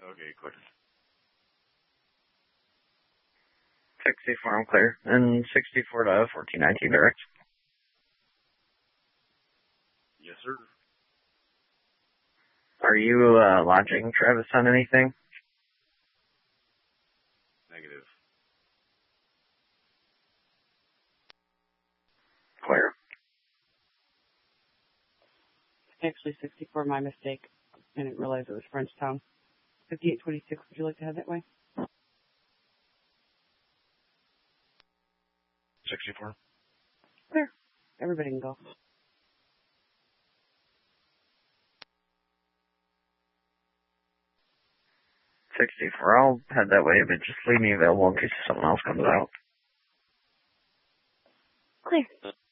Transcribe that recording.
Okay, clear. 64, I'm clear. And 64 to 1419 direct. Yes, sir. Are you launching Travis on anything? Negative. Clear. Actually, 64, my mistake. I didn't realize it was Frenchtown. 5826, would you like to head that way? 64. Clear. Everybody can go. I'll head that way, but just leave me available in case someone else comes out. Clear.